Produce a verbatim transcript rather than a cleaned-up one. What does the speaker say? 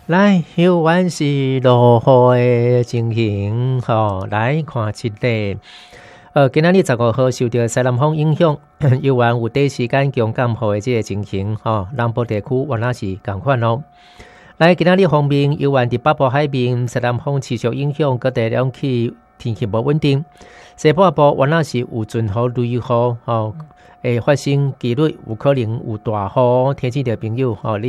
来，游玩是落雨的情形，吼、哦，来看一个。呃，今仔日十五号受到西南风影响，游玩有短时间强降雨的这个情形，吼、哦，南部地区原来是同款哦。来，今仔日方面，游玩伫北部海面，西南风持续影响，各地两气天气无稳定。西半部原来是有阵雨、雷雨，吼、哦，会发生几率有可能有大雨，提醒着朋友，吼、哦。